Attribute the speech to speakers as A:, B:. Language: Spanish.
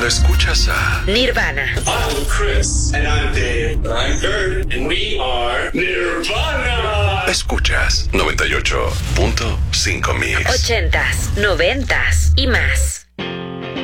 A: cuando escuchas a
B: Nirvana.
C: I'm Chris. And I'm Dave. I'm Kurt. And we are Nirvana.
A: Escuchas 98.5 Mix.
B: 80s, 90s y más.